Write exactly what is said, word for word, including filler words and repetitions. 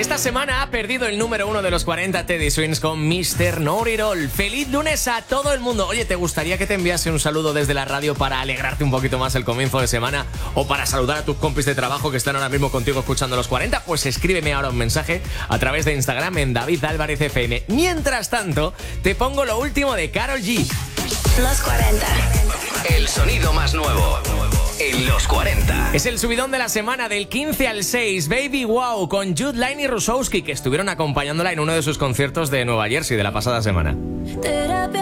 Esta semana ha perdido el número uno de los cuarenta Teddy Swims con mister Know It All. ¡Feliz lunes a todo el mundo! Oye, ¿te gustaría que te enviase un saludo desde la radio para alegrarte un poquito más el comienzo de semana? ¿O para saludar a tus compis de trabajo que están ahora mismo contigo escuchando los cuarenta? Pues escríbeme ahora un mensaje a través de Instagram en David Álvarez F M. Mientras tanto, te pongo lo último de Karol G. Los cuarenta. El sonido más nuevo en los cuarenta. Es el subidón de la semana del quince al seis. Baby Wow con Jude Line y Rusowski, que estuvieron acompañándola en uno de sus conciertos de Nueva Jersey de la pasada semana. Terapia